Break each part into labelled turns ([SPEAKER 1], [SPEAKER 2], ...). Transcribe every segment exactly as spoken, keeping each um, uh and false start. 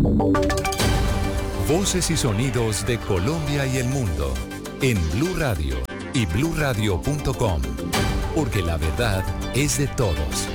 [SPEAKER 1] Voces y sonidos de Colombia y el mundo en Blue Radio y blue radio punto com, porque la verdad es de todos.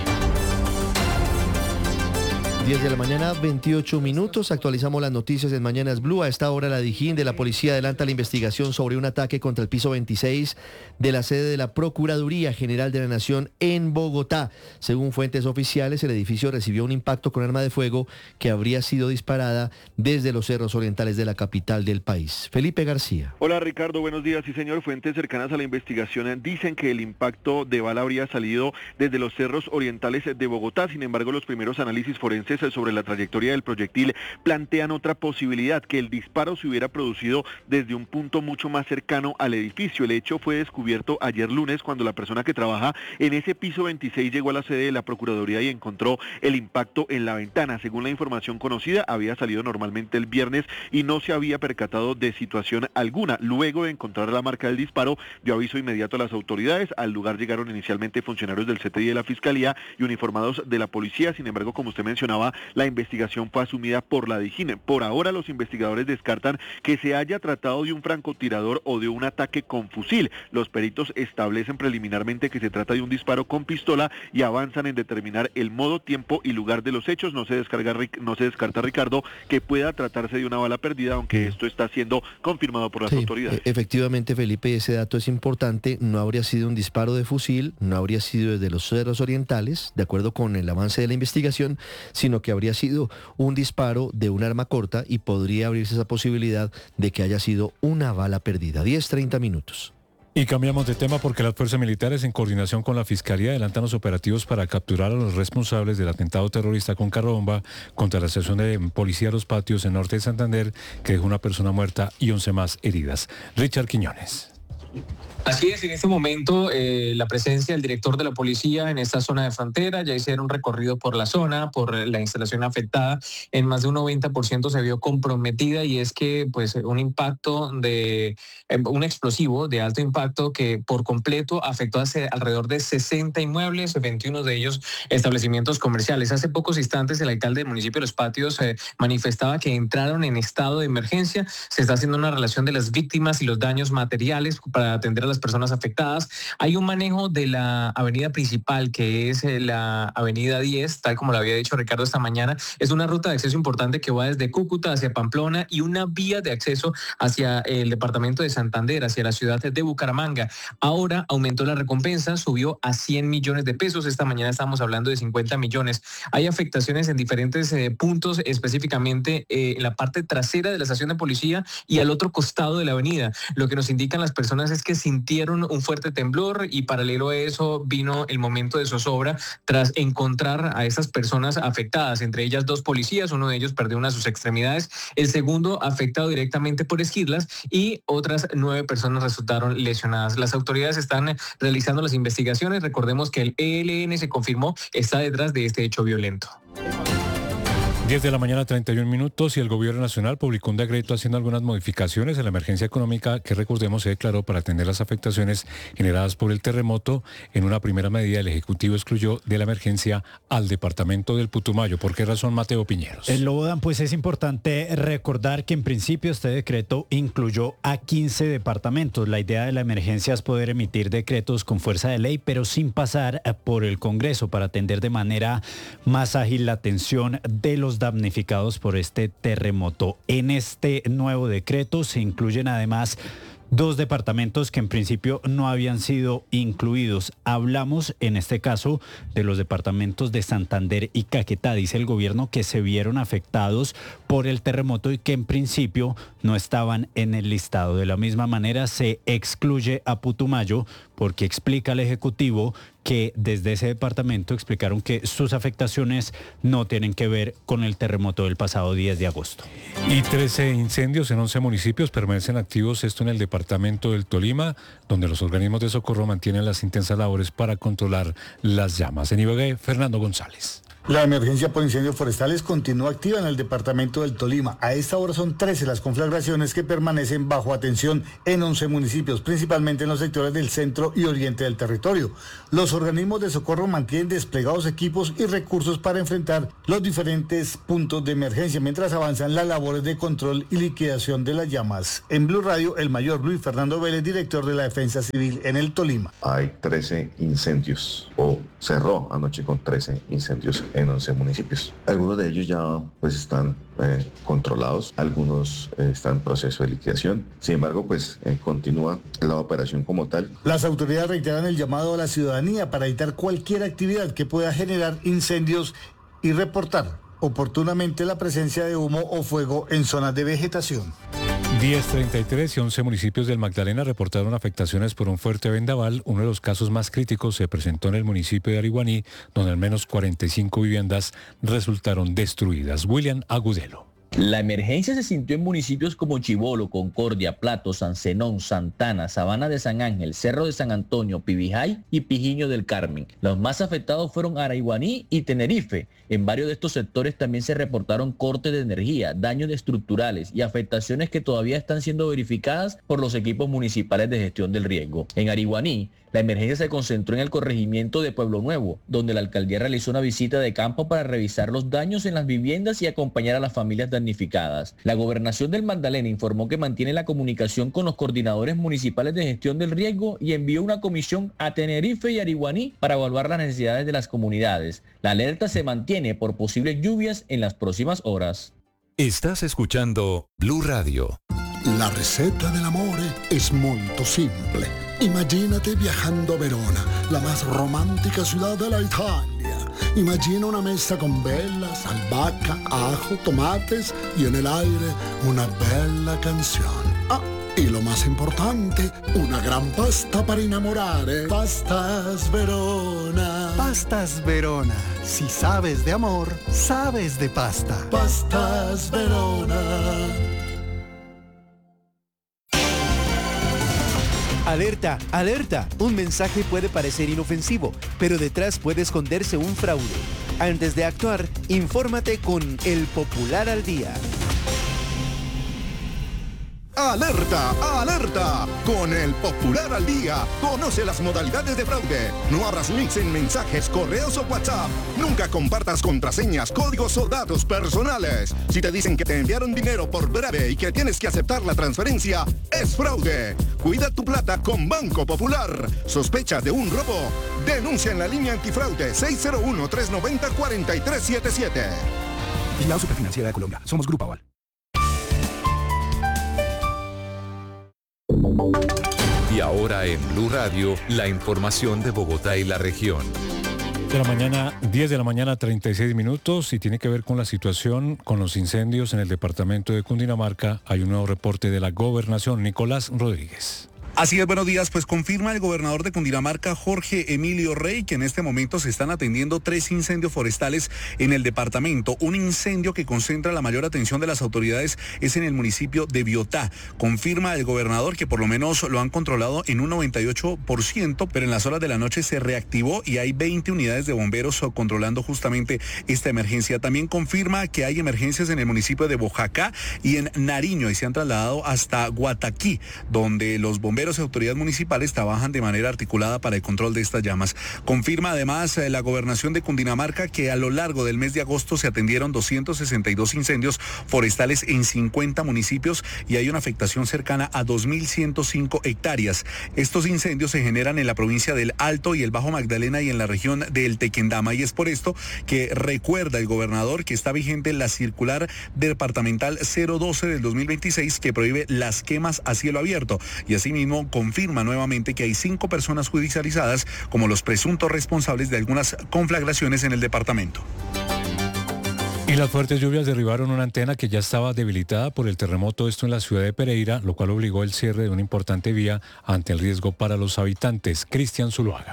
[SPEAKER 2] diez de la mañana, veintiocho minutos. Actualizamos las noticias en Mañanas Blue. A esta hora la Dijín de la Policía adelanta la investigación sobre un ataque contra el piso veintiséis de la sede de la Procuraduría General de la Nación en Bogotá. Según fuentes oficiales, el edificio recibió un impacto con arma de fuego que habría sido disparada desde los cerros orientales de la capital del país. Felipe García.
[SPEAKER 3] Hola Ricardo, buenos días. Sí señor, fuentes cercanas a la investigación dicen que el impacto de bala habría salido desde los cerros orientales de Bogotá. Sin embargo, los primeros análisis forenses sobre la trayectoria del proyectil plantean otra posibilidad, que el disparo se hubiera producido desde un punto mucho más cercano al edificio. El hecho fue descubierto ayer lunes cuando la persona que trabaja en ese piso veintiséis llegó a la sede de la Procuraduría y encontró el impacto en la ventana. Según la información conocida, había salido normalmente el viernes y no se había percatado de situación alguna. Luego de encontrar la marca del disparo, dio aviso inmediato a las autoridades. Al lugar llegaron inicialmente funcionarios del C T I de la Fiscalía y uniformados de la policía. Sin embargo, como usted mencionaba, la investigación fue asumida por la Dijín. Por ahora, los investigadores descartan que se haya tratado de un francotirador o de un ataque con fusil. Los peritos establecen preliminarmente que se trata de un disparo con pistola y avanzan en determinar el modo, tiempo y lugar de los hechos. No se descarga, no se descarta, Ricardo, que pueda tratarse de una bala perdida, aunque esto está siendo confirmado por las
[SPEAKER 2] sí,
[SPEAKER 3] autoridades.
[SPEAKER 2] Efectivamente, Felipe, ese dato es importante. No habría sido un disparo de fusil, no habría sido desde los cerros orientales, de acuerdo con el avance de la investigación, sino que habría sido un disparo de un arma corta y podría abrirse esa posibilidad de que haya sido una bala perdida. diez treinta minutos.
[SPEAKER 4] Y cambiamos de tema porque las fuerzas militares, en coordinación con la Fiscalía, adelantan los operativos para capturar a los responsables del atentado terrorista con carro bomba contra la estación de policía Los Patios en norte de Santander, que dejó una persona muerta y once más heridas. Richard Quiñones.
[SPEAKER 5] Así es, en este momento eh, la presencia del director de la policía en esta zona de frontera, ya hicieron un recorrido por la zona, por la instalación afectada, en más de un noventa por ciento se vio comprometida, y es que pues un impacto de, eh, un explosivo de alto impacto que por completo afectó hace alrededor de sesenta inmuebles, veintiuno de ellos establecimientos comerciales. Hace pocos instantes el alcalde del municipio de Los Patios eh, manifestaba que entraron en estado de emergencia, se está haciendo una relación de las víctimas y los daños materiales para atender a las personas afectadas. Hay un manejo de la avenida principal, que es la avenida diez, tal como lo había dicho Ricardo esta mañana. Es una ruta de acceso importante que va desde Cúcuta hacia Pamplona y una vía de acceso hacia el departamento de Santander, hacia la ciudad de Bucaramanga. Ahora aumentó la recompensa, subió a cien millones de pesos. Esta mañana estábamos hablando de cincuenta millones. Hay afectaciones en diferentes eh, puntos, específicamente eh, en la parte trasera de la estación de policía y al otro costado de la avenida. Lo que nos indican las personas es que sin sintieron un fuerte temblor y paralelo a eso vino el momento de zozobra tras encontrar a esas personas afectadas, entre ellas dos policías, uno de ellos perdió una de sus extremidades, el segundo afectado directamente por esquirlas y otras nueve personas resultaron lesionadas. Las autoridades están realizando las investigaciones. Recordemos que el E L N se confirmó está detrás de este hecho violento.
[SPEAKER 4] diez de la mañana, treinta y un minutos, y el gobierno nacional publicó un decreto haciendo algunas modificaciones en la emergencia económica que, recordemos, se declaró para atender las afectaciones generadas por el terremoto. En una primera medida, el Ejecutivo excluyó de la emergencia al departamento del Putumayo. ¿Por qué razón, Mateo Piñeros?
[SPEAKER 6] El Lobodan, pues es importante recordar que en principio este decreto incluyó a quince departamentos. La idea de la emergencia es poder emitir decretos con fuerza de ley, pero sin pasar por el Congreso, para atender de manera más ágil la atención de los damnificados por este terremoto. En este nuevo decreto se incluyen además dos departamentos que en principio no habían sido incluidos. Hablamos en este caso de los departamentos de Santander y Caquetá. Dice el gobierno que se vieron afectados por el terremoto y que en principio no estaban en el listado. De la misma manera se excluye a Putumayo porque explica el Ejecutivo que desde ese departamento explicaron que sus afectaciones no tienen que ver con el terremoto del pasado diez de agosto.
[SPEAKER 4] Y trece incendios en once municipios permanecen activos, esto en el departamento del Tolima, donde los organismos de socorro mantienen las intensas labores para controlar las llamas. En Ibagué, Fernando González.
[SPEAKER 7] La emergencia por incendios forestales continúa activa en el departamento del Tolima. A esta hora son trece las conflagraciones que permanecen bajo atención en once municipios, principalmente en los sectores del centro y oriente del territorio. Los organismos de socorro mantienen desplegados equipos y recursos para enfrentar los diferentes puntos de emergencia, mientras avanzan las labores de control y liquidación de las llamas. En Blue Radio, el mayor Luis Fernando Vélez, director de la Defensa Civil en el Tolima.
[SPEAKER 8] Hay trece incendios, o cerró anoche con trece incendios en once municipios. Algunos de ellos ya pues están eh, controlados, algunos eh, están en proceso de liquidación. Sin embargo, pues eh, continúa la operación como tal.
[SPEAKER 7] Las autoridades reiteran el llamado a la ciudadanía para evitar cualquier actividad que pueda generar incendios y reportar oportunamente la presencia de humo o fuego en zonas de vegetación.
[SPEAKER 4] diez treinta y tres y once municipios del Magdalena reportaron afectaciones por un fuerte vendaval. Uno de los casos más críticos se presentó en el municipio de Ariguaní, donde al menos cuarenta y cinco viviendas resultaron destruidas. William Agudelo.
[SPEAKER 9] La emergencia se sintió en municipios como Chibolo, Concordia, Plato, San Zenón, Santana, Sabana de San Ángel, Cerro de San Antonio, Pibijay y Pijiño del Carmen. Los más afectados fueron Araiguaní y Tenerife. En varios de estos sectores también se reportaron cortes de energía, daños estructurales y afectaciones que todavía están siendo verificadas por los equipos municipales de gestión del riesgo. En Araiguaní, la emergencia se concentró en el corregimiento de Pueblo Nuevo, donde la alcaldía realizó una visita de campo para revisar los daños en las viviendas y acompañar a las familias damnificadas. La gobernación del Magdalena informó que mantiene la comunicación con los coordinadores municipales de gestión del riesgo y envió una comisión a Tenerife y Araiguaní para evaluar las necesidades de las comunidades. La alerta se mantiene por posibles lluvias en las próximas horas.
[SPEAKER 1] Estás escuchando Blue Radio.
[SPEAKER 10] La receta del amore es molto simple. Imagínate viajando a Verona, la más romántica ciudad de la Italia. Imagina una mesa con velas, albahaca, ajo, tomates y en el aire una bella canción. Ah, y lo más importante, una gran pasta para enamorare. Pastas Verona.
[SPEAKER 11] Pastas Verona. Si sabes de amor, sabes de pasta.
[SPEAKER 10] Pastas Verona.
[SPEAKER 12] Alerta, alerta. Un mensaje puede parecer inofensivo, pero detrás puede esconderse un fraude. Antes de actuar, infórmate con El Popular al Día.
[SPEAKER 13] ¡Alerta! ¡Alerta! Con El Popular al Día, conoce las modalidades de fraude. No abras links en mensajes, correos o WhatsApp. Nunca compartas contraseñas, códigos o datos personales. Si te dicen que te enviaron dinero por breve y que tienes que aceptar la transferencia, es fraude. Cuida tu plata con Banco Popular. ¿Sospechas de un robo? Denuncia en la línea antifraude seis cero uno, tres nueve cero, cuatro tres siete siete.
[SPEAKER 14] Vigilado Superfinanciera de Colombia. Somos Grupo Aval.
[SPEAKER 1] Y ahora en Blue Radio, la información de Bogotá y la región.
[SPEAKER 4] De la mañana, diez de la mañana, treinta y seis minutos, y tiene que ver con la situación con los incendios en el departamento de Cundinamarca. Hay un nuevo reporte de la gobernación. Nicolás Rodríguez.
[SPEAKER 15] Así es, buenos días. Pues confirma el gobernador de Cundinamarca, Jorge Emilio Rey, que en este momento se están atendiendo tres incendios forestales en el departamento. Un incendio que concentra la mayor atención de las autoridades es en el municipio de Biotá. Confirma el gobernador que por lo menos lo han controlado en un noventa y ocho por ciento, pero en las horas de la noche se reactivó y hay veinte unidades de bomberos controlando justamente esta emergencia. También confirma que hay emergencias en el municipio de Bojacá y en Nariño y se han trasladado hasta Guataquí, donde los bomberos y autoridades municipales trabajan de manera articulada para el control de estas llamas. Confirma además eh, la gobernación de Cundinamarca que a lo largo del mes de agosto se atendieron doscientos sesenta y dos incendios forestales en cincuenta municipios y hay una afectación cercana a dos mil ciento cinco hectáreas. Estos incendios se generan en la provincia del Alto y el Bajo Magdalena y en la región del Tequendama, y es por esto que recuerda el gobernador que está vigente la circular departamental cero doce del dos mil veintiséis que prohíbe las quemas a cielo abierto, y asimismo confirma nuevamente que hay cinco personas judicializadas como los presuntos responsables de algunas conflagraciones en el departamento.
[SPEAKER 4] Y las fuertes lluvias derribaron una antena que ya estaba debilitada por el terremoto, esto en la ciudad de Pereira, lo cual obligó el cierre de una importante vía ante el riesgo para los habitantes. Cristian Zuluaga.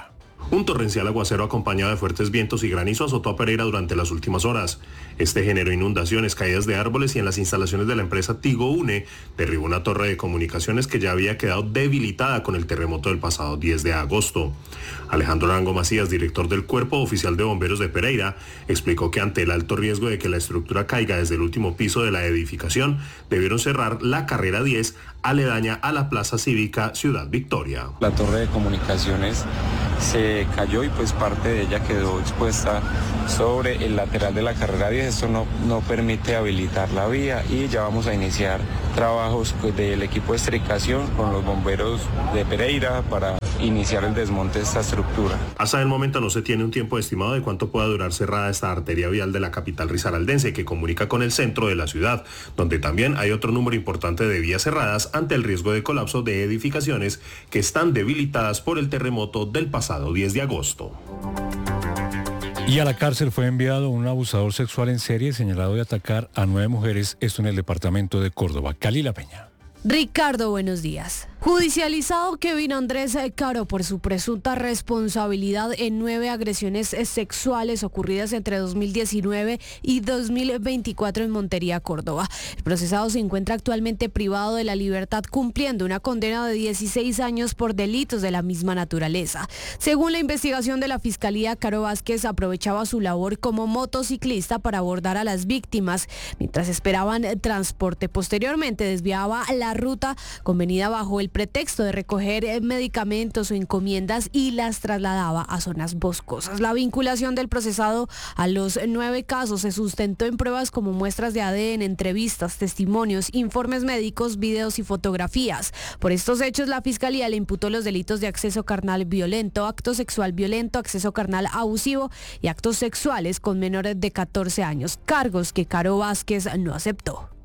[SPEAKER 16] Un torrencial aguacero acompañado de fuertes vientos y granizo azotó a Pereira durante las últimas horas. Este generó inundaciones, caídas de árboles y en las instalaciones de la empresa Tigo Une derribó una torre de comunicaciones que ya había quedado debilitada con el terremoto del pasado diez de agosto. Alejandro Arango Macías, director del Cuerpo Oficial de Bomberos de Pereira, explicó que ante el alto riesgo de que la estructura caiga desde el último piso de la edificación, debieron cerrar la carrera diez aledaña a la Plaza Cívica Ciudad Victoria.
[SPEAKER 17] La torre de comunicaciones se cayó y pues parte de ella quedó expuesta sobre el lateral de la carrera diez. Esto no, no permite habilitar la vía y ya vamos a iniciar trabajos del equipo de estricación con los bomberos de Pereira para iniciar el desmonte de esta estructura.
[SPEAKER 16] Hasta el momento no se tiene un tiempo estimado de cuánto pueda durar cerrada esta arteria vial de la capital risaraldense que comunica con el centro de la ciudad, donde también hay otro número importante de vías cerradas ante el riesgo de colapso de edificaciones que están debilitadas por el terremoto del pasado diez de agosto.
[SPEAKER 4] Y a la cárcel fue enviado un abusador sexual en serie señalado de atacar a nueve mujeres, esto en el departamento de Córdoba. Cali La Peña.
[SPEAKER 18] Ricardo, buenos días. Judicializado Kevin Andrés Caro por su presunta responsabilidad en nueve agresiones sexuales ocurridas entre dos mil diecinueve y dos mil veinticuatro en Montería, Córdoba. El procesado se encuentra actualmente privado de la libertad cumpliendo una condena de dieciséis años por delitos de la misma naturaleza. Según la investigación de la Fiscalía, Caro Vázquez aprovechaba su labor como motociclista para abordar a las víctimas mientras esperaban transporte. Posteriormente desviaba la ruta convenida bajo el pretexto de recoger medicamentos o encomiendas y las trasladaba a zonas boscosas. La vinculación del procesado a los nueve casos se sustentó en pruebas como muestras de A D N, entrevistas, testimonios, informes médicos, videos y fotografías. Por estos hechos, la Fiscalía le imputó los delitos de acceso carnal violento, acto sexual violento, acceso carnal abusivo y actos sexuales con menores de catorce años, cargos que Caro Vázquez no aceptó.